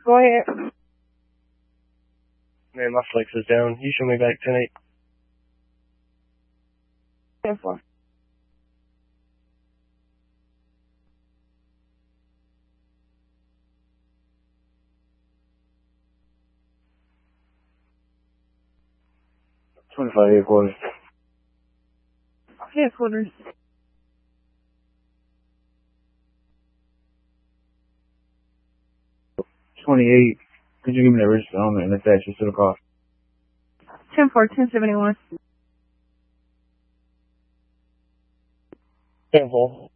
Go ahead. Man, my flex is down. You show me back 10-8. 10-4. $25 headquarters. Headquarters. $28. Could you give me that register on it and attach it to the car? 10-4, 1071. 10-4.